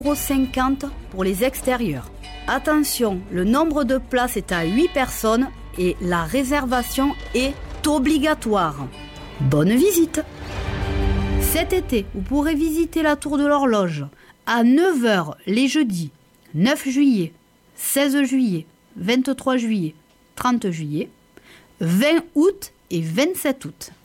50 € pour les extérieurs. Attention, le nombre de places est à 8 personnes et la réservation est obligatoire. Bonne visite! Cet été, vous pourrez visiter la Tour de l'Horloge à 9 h les jeudis 9 juillet, 16 juillet, 23 juillet, 30 juillet, 20 août et 27 août.